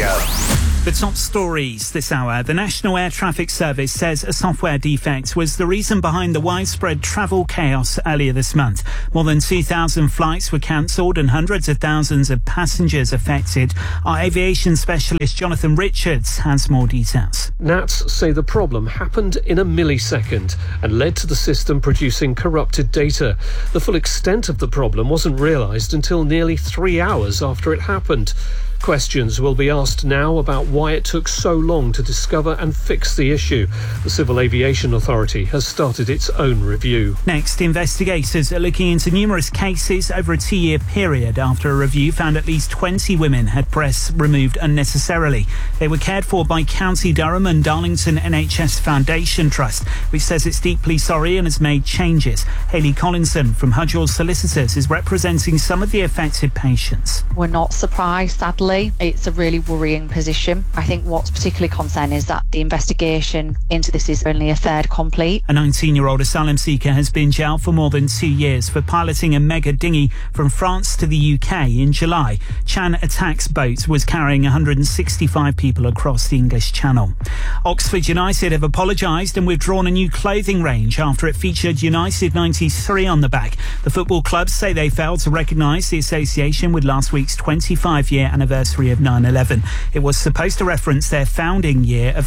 Radio. The top stories this hour. The National Air Traffic Service says a software defect was the reason behind the widespread travel chaos earlier this month. More than 2,000 flights were cancelled and hundreds of thousands of passengers affected. Our aviation specialist Jonathan Richards has more details. NATS say the problem happened in a millisecond and led to the system producing corrupted data. The full extent of the problem wasn't realised until nearly 3 hours after it happened. Questions will be asked now about why it took so long to discover and fix the issue. The Civil Aviation Authority has started its own review. Next, investigators are looking into numerous cases over a 2-year period after a review found at least 20 women had breasts removed unnecessarily. They were cared for by County Durham and Darlington NHS Foundation Trust, which says it's deeply sorry and has made changes. Hayley Collinson from Hudgell Solicitors is representing some of the affected patients. We're not surprised, sadly. It's a really worrying position. I think what's particularly concerning is that the investigation into this is only a third complete. A 19-year-old asylum seeker has been jailed for more than 2 years for piloting a mega dinghy from France to the UK in July. Chan Attack's boat was carrying 165 people across the English Channel. Oxford United have apologised and withdrawn a new clothing range after it featured United 93 on the back. The football clubs say they failed to recognise the association with last week's 25-year anniversary of 9/11. It was supposed to reference their founding year of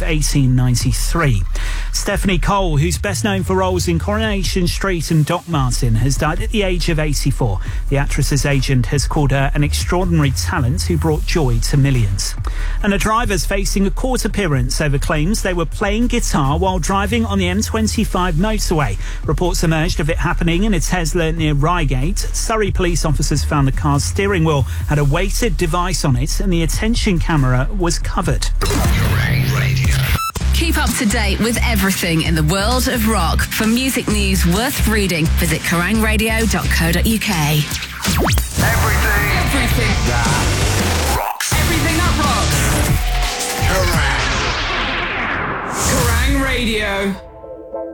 1893. Stephanie Cole, who's best known for roles in Coronation Street and Doc Martin, has died at the age of 84. The actress's agent has called her an extraordinary talent who brought joy to millions. And a driver's facing a court appearance over claims they were playing guitar while driving on the M25 motorway. Reports emerged of it happening in a Tesla near Reigate. Surrey police officers found the car's steering wheel had a weighted device on it and the attention camera was covered. Keep up to date with everything in the world of rock. For music news worth reading, visit kerangradio.co.uk. Everything.